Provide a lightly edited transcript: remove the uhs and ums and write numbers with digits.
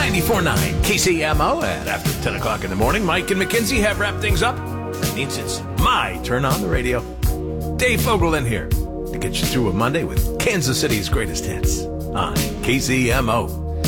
94.9 KCMO. And after 10 o'clock in the morning, Mike and Mackenzie have wrapped things up. That means it's my turn on the radio. Dave Fogel in here to get you through a Monday with Kansas City's greatest hits on KCMO.